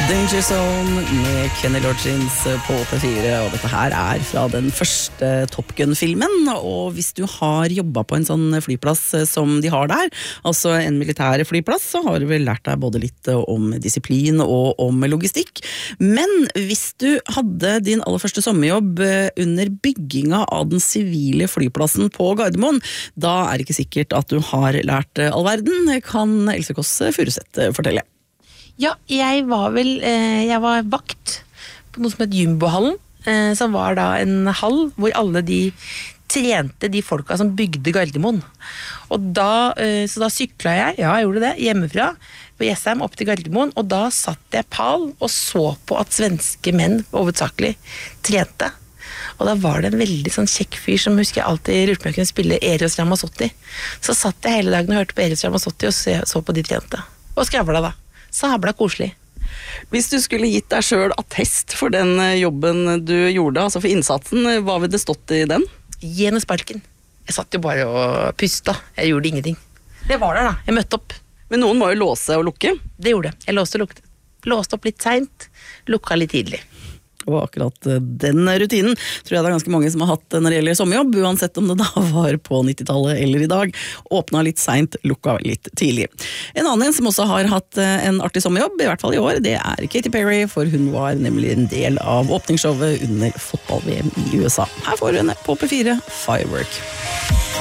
Danger Zone med Kenny Loggins på P4, og dette her fra den første Top Gun-filmen. Og hvis du har jobbet på en sånn flyplass som de har der, altså en militær flyplass, så har du vel lært deg både litt om disiplin og om logistikk. Men hvis du hadde din aller første sommerjobb under bygginga av den sivile flyplassen på Gardermoen, da det ikke sikkert at du har lært all verden, kan Else Kåss Furuseth fortelle. Ja, jeg var vakt på noe som het Jumbohallen, som var da en hall hvor alle de trente de folka som bygde Gardermoen. Og så da syklet jeg gjorde det, hjemmefra på Jessheim opp til Gardermoen, og da satt jeg pal og så på at svenske menn hovedsakelig trente. Og da var det en veldig sånn kjekk fyr som husker jeg alltid lurte på om jeg kunne spille Eros Ramazzotti. Så satt jeg hele dagen og hørte på Eros Ramazzotti og så på de trente. Og skravla da. Sabla koselig. Hvis du skulle gitt deg selv attest for den jobben du gjorde, altså for innsatsen, hva ville det stått i den? Gi henne sparken. Jeg satt jo bare og pusta. Jeg gjorde ingenting. Det var der da. Jeg møtte opp. Men noen må jo låse og lukke. Det gjorde jeg. Jeg låste opp litt sent, lukka litt tidlig. Og akkurat den rutinen tror jeg det ganske mange som har hatt når det gjelder sommerjobb, uansett om det da var på 90-tallet eller i dag. Åpna litt sent, lukka litt tidlig. En annen som også har hatt en artig sommerjobb, i hvert fall i år, det Katy Perry, for hun var nemlig en del av åpningsshowet under fotball-VM i USA. Her får hun på P4 Firework.